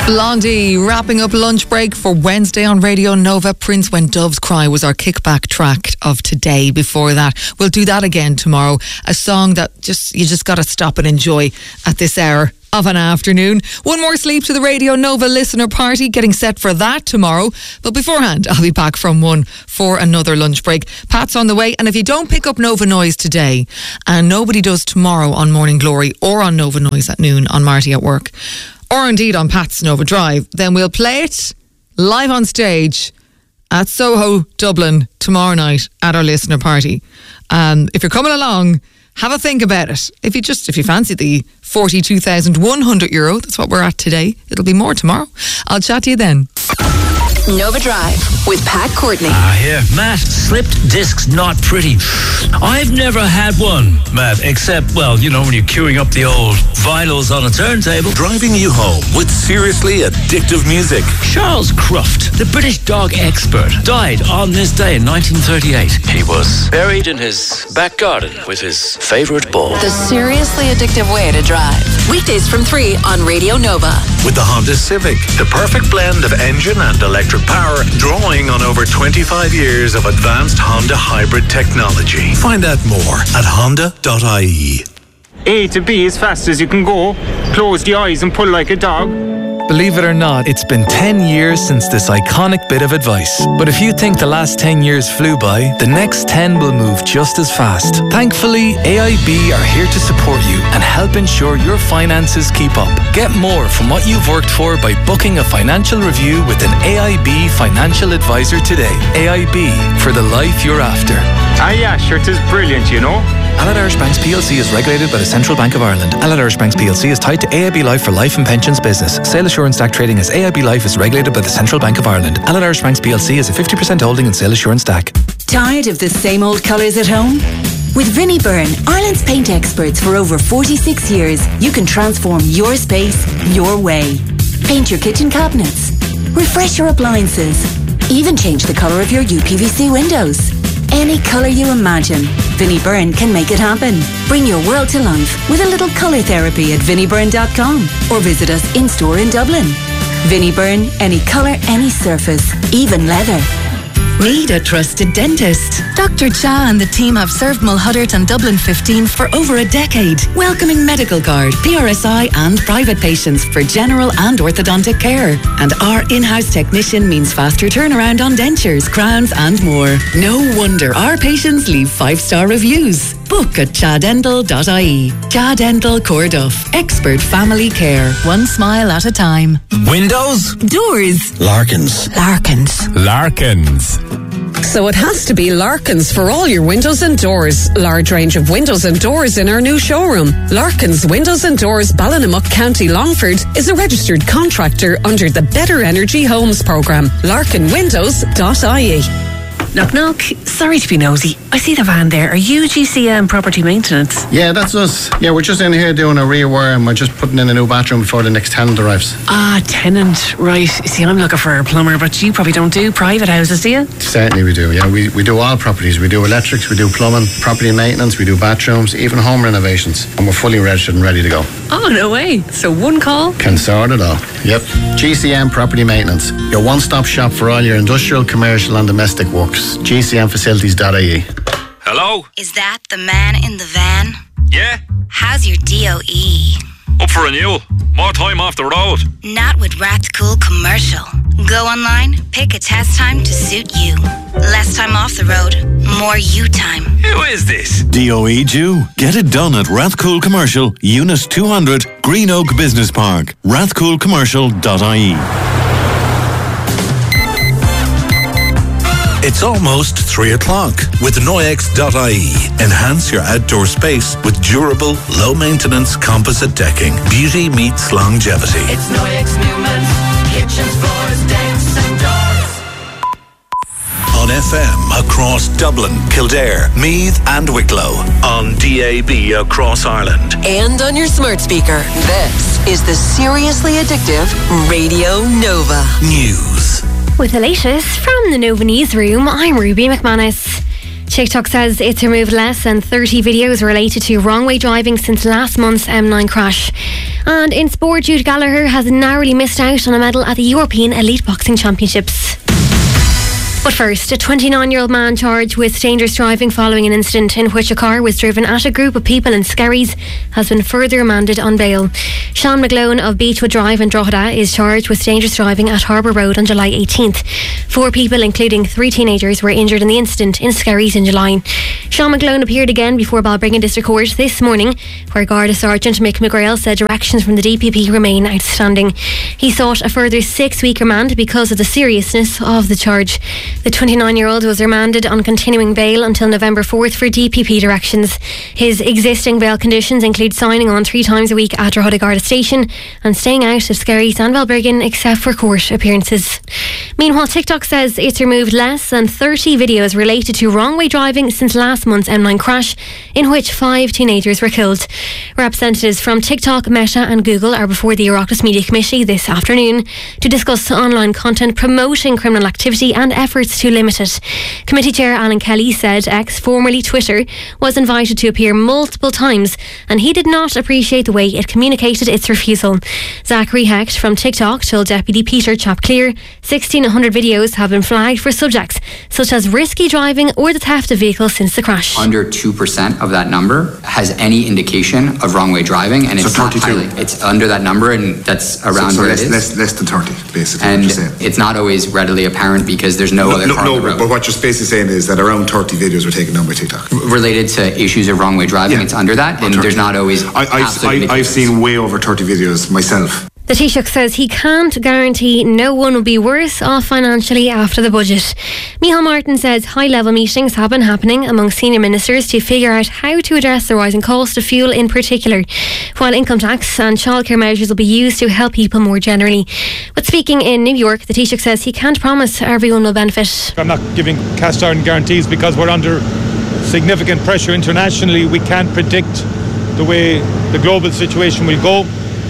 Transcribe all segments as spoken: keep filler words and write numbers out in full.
Blondie wrapping up lunch break for Wednesday on Radio Nova. Prince When Doves Cry was our kickback track of today. Before that, we'll do that again tomorrow. A song that just you just got to stop and enjoy at this hour of an afternoon. One more sleep to the Radio Nova listener party, getting set for that tomorrow. But beforehand, I'll be back from one for another lunch break. Pat's on the way, and if you don't pick up Nova Noise today, and nobody does tomorrow on Morning Glory or on Nova Noise at noon on Marty at Work, or indeed on Pat's Nova Drive, then we'll play it live on stage at Soho, Dublin, tomorrow night at our listener party. Um, if you're coming along, have a think about it. If you just, if you fancy the forty-two thousand one hundred euro, that's what we're at today. It'll be more tomorrow. I'll chat to you then. Nova Drive with Pat Courtney. Ah, here. Matt, slipped discs not pretty. I've never had one, Matt, except, well, you know, when you're queuing up the old vinyls on a turntable. Driving you home with seriously addictive music. Charles Cruft, the British dog expert, died on this day in nineteen thirty-eight. He was buried in his back garden with his favourite bull. The seriously addictive way to drive. Weekdays from three on Radio Nova. With the Honda Civic, the perfect blend of engine and electric power, drawing on over twenty-five years of advanced Honda hybrid technology. Find out more at honda dot I E. A to B as fast as you can go. Close the eyes and pull like a dog. Believe it or not, it's been ten years since this iconic bit of advice. But if you think the last ten years flew by, the next ten will move just as fast. Thankfully, A I B are here to support you and help ensure your finances keep up. Get more from what you've worked for by booking a financial review with an A I B financial advisor today. A I B, for the life you're after. Ah yeah, sure, it is brilliant, you know. Allied Irish Banks P L C is regulated by the Central Bank of Ireland. Allied Irish Banks P L C is tied to A I B Life for life and pensions business. Sale Assurance D A C trading as A I B Life is regulated by the Central Bank of Ireland. Allied Irish Banks P L C is a fifty percent holding in Sale Assurance D A C. Tired of the same old colours at home? With Vinnie Byrne, Ireland's paint experts for over forty-six years, you can transform your space your way. Paint your kitchen cabinets, refresh your appliances, even change the colour of your U P V C windows. Any colour you imagine, Vinnie Byrne can make it happen. Bring your world to life with a little colour therapy at vinnie byrne dot com or visit us in-store in Dublin. Vinnie Byrne, any colour, any surface, even leather. Need a trusted dentist? Doctor Cha and the team have served Mulhuddart and Dublin fifteen for over a decade, welcoming Medical Guard, P R S I and private patients for general and orthodontic care. And our in-house technician means faster turnaround on dentures, crowns and more. No wonder our patients leave five-star reviews. Book at cha dental dot I E. Cha Dental Corduff. Expert family care. One smile at a time. Windows? Doors. Larkins. Larkins. Larkins. So it has to be Larkins for all your windows and doors. Large range of windows and doors in our new showroom. Larkins Windows and Doors, Ballinamuck, County Longford, is a registered contractor under the Better Energy Homes programme. larkin windows dot I E. Knock knock. Sorry to be nosy. I see the van there. Are you G C M Property Maintenance? Yeah, that's us. Yeah, we're just in here doing a rewire and we're just putting in a new bathroom before the next tenant arrives. Ah, tenant. Right. See, I'm looking for a plumber, but you probably don't do private houses, do you? Certainly we do, yeah. We, we do all properties. We do electrics, we do plumbing, property maintenance, we do bathrooms, even home renovations. And we're fully registered and ready to go. Oh, no way. So one call? Can sort it all. Yep. G C M Property Maintenance. Your one-stop shop for all your industrial, commercial and domestic works. G C M facilities dot I E. Hello? Is that the man in the van? Yeah? How's your D O E? Up for renewal. More time off the road. Not with Rathcool Commercial. Go online, pick a test time to suit you. Less time off the road, more you time. Who is this? D O E due. Get it done at Rathcool Commercial, Unit two hundred, Green Oak Business Park. rathcool commercial dot I E. It's almost three o'clock with Noyex dot I E. Enhance your outdoor space with durable, low-maintenance composite decking. Beauty meets longevity. It's Noyex Newman. Kitchens, floors, decks and doors. On F M across Dublin, Kildare, Meath and Wicklow. On D A B across Ireland. And on your smart speaker. This is the Seriously Addictive Radio Nova. News. With the latest from the Nova Newsroom, I'm Ruby McManus. TikTok says it's removed less than thirty videos related to wrong way driving since last month's M nine crash. And in sport, Jude Gallagher has narrowly missed out on a medal at the European Elite Boxing Championships. But first, a twenty-nine-year-old man charged with dangerous driving following an incident in which a car was driven at a group of people in Skerries has been further remanded on bail. Sean McGlone of Beechwood Drive in Drogheda is charged with dangerous driving at Harbour Road on July eighteenth. Four people, including three teenagers, were injured in the incident in Skerries in July. Sean McGlone appeared again before Balbriggan District Court this morning, where Garda Sergeant Mick McGrail said directions from the D P P remain outstanding. He sought a further six-week remand because of the seriousness of the charge. The twenty-nine-year-old was remanded on continuing bail until November fourth for D P P directions. His existing bail conditions include signing on three times a week at Drogheda Garda Station and staying out of Skerries and Balbriggan except for court appearances. Meanwhile, TikTok says it's removed less than thirty videos related to wrong way driving since last month's M nine crash, in which five teenagers were killed. Representatives from TikTok, Meta and Google are before the Oireachtas Media Committee this afternoon to discuss online content promoting criminal activity and efforts to limit it. Committee Chair Alan Kelly said X, formerly Twitter, was invited to appear multiple times and he did not appreciate the way it communicated its refusal. Zachary Hecht from TikTok told Deputy Peter Chapclear sixteen hundred videos have been flagged for subjects such as risky driving or the theft of vehicles since the crash. Under two percent of that number has any indication of wrong way driving, and so it's not highly, it's under that number, and that's around so, so where less, it is. Less, less than thirty, basically. And what you're saying. It's not always readily apparent because there's no, no other no, car no on the road. But what you're basically saying is that around thirty videos were taken down by TikTok. Related to issues of wrong way driving, yeah. It's under that, and there's not always. I, I've, I, I've seen way over thirty videos myself. The Taoiseach says he can't guarantee no one will be worse off financially after the budget. Micheál Martin says high-level meetings have been happening among senior ministers to figure out how to address the rising cost of fuel in particular, while income tax and childcare measures will be used to help people more generally. But speaking in New York, the Taoiseach says he can't promise everyone will benefit. I'm not giving cast iron guarantees because we're under significant pressure internationally. We can't predict the way the global situation will go.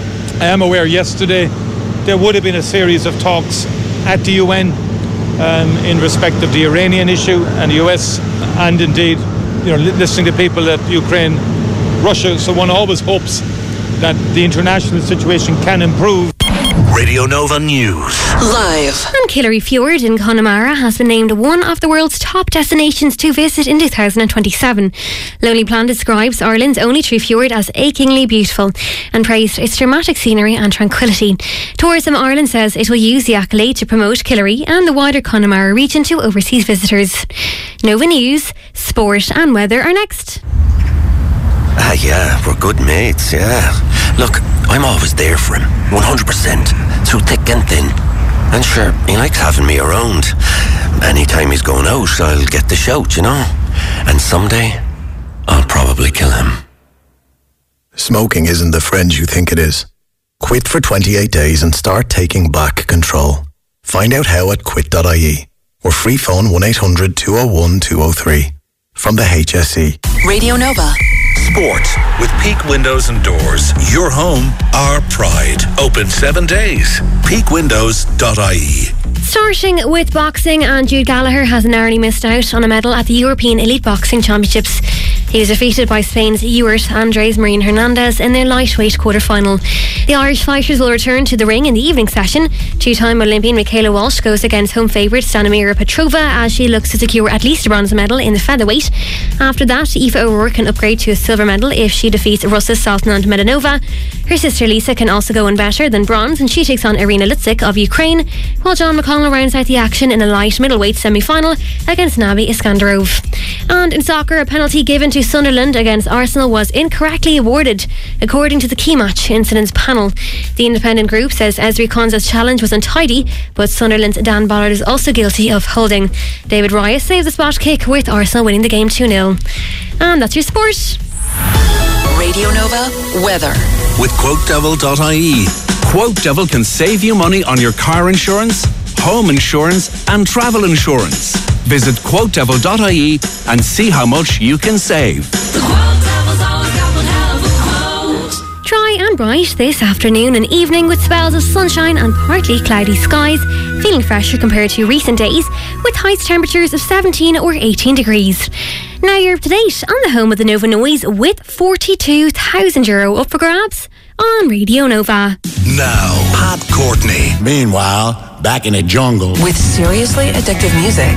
I am aware yesterday there would have been a series of talks at the U N um, in respect of the Iranian issue and the U S, and indeed, you know, listening to people at Ukraine, Russia. So one always hopes that the international situation can improve. Radio Nova News. Live. And Killary Fjord in Connemara has been named one of the world's top destinations to visit in two thousand twenty-seven. Lonely Planet describes Ireland's only true fjord as achingly beautiful and praised its dramatic scenery and tranquility. Tourism Ireland says it will use the accolade to promote Killary and the wider Connemara region to overseas visitors. Nova News, sport and weather are next. Ah, uh, yeah, we're good mates, yeah. Look, I'm always there for him, one hundred percent, through thick and thin. And sure, he likes having me around. Anytime he's going out, I'll get the shout, you know. And someday, I'll probably kill him. Smoking isn't the friend you think it is. Quit for twenty-eight days and start taking back control. Find out how at quit dot I E or free phone one eight hundred two oh one two oh three. From the H S E. Radio Nova. Sport with Peak Windows and Doors. Your home, our pride. Open seven days. peak windows dot I E. Starting with boxing, and Jude Gallagher has narrowly missed out on a medal at the European Elite Boxing Championships. He was defeated by Spain's Ewart Andres Marin Hernandez in their lightweight quarter-final. The Irish fighters will return to the ring in the evening session. Two-time Olympian Michaela Walsh goes against home favourite Stanimira Petrova as she looks to secure at least a bronze medal in the featherweight. After that, Aoife O'Rourke can upgrade to a silver medal if she defeats Russa Saltnand-Medinova. Her sister Lisa can also go in better than bronze, and she takes on Irina Lutzik of Ukraine, while John McConnell rounds out the action in a light middleweight semi-final against Nabi Iskandarov. And in soccer, a penalty given to Sunderland against Arsenal was incorrectly awarded, according to the key match incidents panel. The independent group says Ezri Konsa's challenge was untidy, but Sunderland's Dan Ballard is also guilty of holding. David Raya saved the spot kick with Arsenal winning the game two nil. And that's your sport. Radio Nova weather. With quote devil dot I E. Quote Devil can save you money on your car insurance, home insurance and travel insurance. Visit quote devil dot I E and see how much you can save. Dry and bright this afternoon and evening with spells of sunshine and partly cloudy skies, feeling fresher compared to recent days with highest temperatures of seventeen or eighteen degrees. Now you're up to date on the home of the Nova Noise with forty-two thousand euro up for grabs. on Radio Nova. Now, Pat Courtney. Meanwhile, back in the jungle. With seriously addictive music.